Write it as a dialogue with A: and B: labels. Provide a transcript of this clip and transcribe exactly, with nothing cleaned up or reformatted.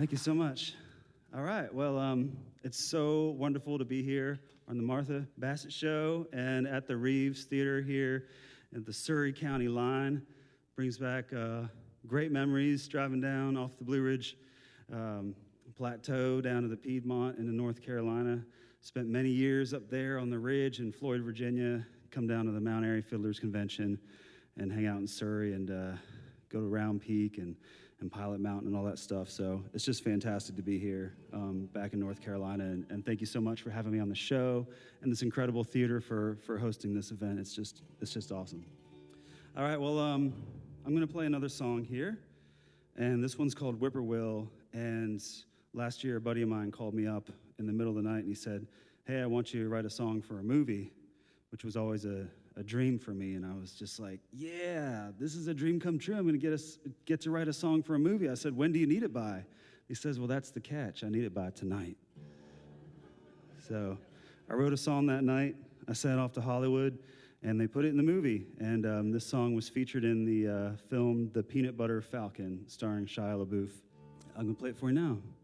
A: Thank you so much. All right, well, um, it's so wonderful to be here on the Martha Bassett Show and at the Reeves Theater here at the Surrey County line. Brings back uh, great memories driving down off the Blue Ridge um, Plateau down to the Piedmont into North Carolina. Spent many years up there on the ridge in Floyd, Virginia. Come down to the Mount Airy Fiddlers Convention and hang out in Surrey and uh, go to Round Peak and and Pilot Mountain and all that stuff. So it's just fantastic to be here um, back in North Carolina. And, and thank you so much for having me on the show and this incredible theater for, for hosting this event. It's just, it's just awesome. All right, well, um, I'm gonna play another song here. And this one's called Whippoorwill. And last year, a buddy of mine called me up in the middle of the night and he said, hey, I want you to write a song for a movie, which was always a, a dream for me. And I was just like, yeah, this is a dream come true. I'm going to get us get to write a song for a movie. I said, when do you need it by? He says, well, that's the catch. I need it by tonight. So I wrote a song that night. I sent it off to Hollywood, and they put it in the movie. And um, this song was featured in the uh, film The Peanut Butter Falcon, starring Shia LaBeouf. I'm going to play it for you now.